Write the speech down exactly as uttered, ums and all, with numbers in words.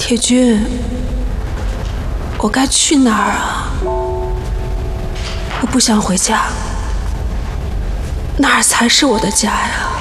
铁军，我该去哪儿啊？我不想回家，哪儿才是我的家呀？